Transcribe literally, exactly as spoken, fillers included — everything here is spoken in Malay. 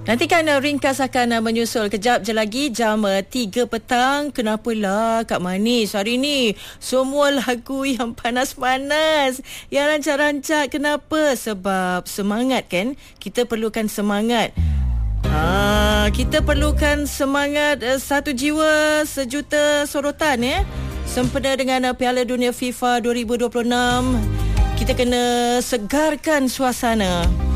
Nantikan uh, ringkas akan uh, menyusul kejap je lagi jam uh, tiga petang. Kenapalah Kak Manis hari ni semua lagu yang panas-panas, yang rancak-rancak. Kenapa? Sebab semangat kan. Kita perlukan semangat. Ha, kita perlukan semangat uh, satu jiwa sejuta sorotan ya. Sempena dengan uh, Piala Dunia FIFA dua ribu dua puluh enam. Kita kena segarkan suasana.